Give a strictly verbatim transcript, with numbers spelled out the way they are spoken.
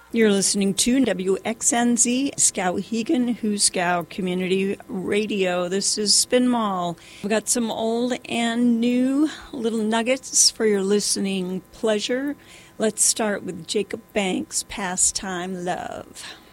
You're listening to W X N Z, Skowhegan, Huskow Community Radio. This is Spin Mall. We've got some old and new little nuggets for your listening pleasure. Let's start with Jacob Banks' Pastime Love.